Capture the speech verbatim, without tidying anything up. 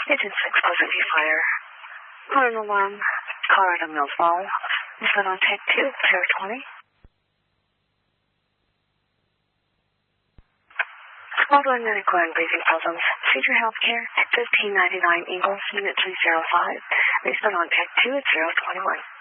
Agent six, Pleasant View Fire. Fire alarm. Car item Mills Mall. Is that on tech two, zero twenty? Smuggling medical and breathing problems. Cedar Healthcare, fifteen ninety-nine Eagles, Unit three oh five. Is that on tech two, zero twenty-one?